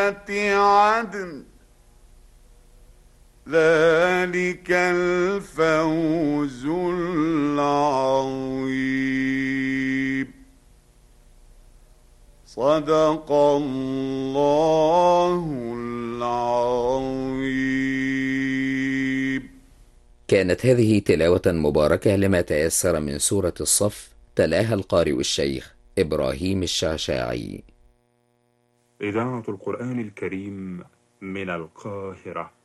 عدن ذلك الفوز العظيم. صدق الله العظيم. كانت هذه تلاوة مباركة لما تيسر من سورة الصف، تلاها القارئ الشيخ إبراهيم الشعشاعي. إذاعة القرآن الكريم من القاهرة.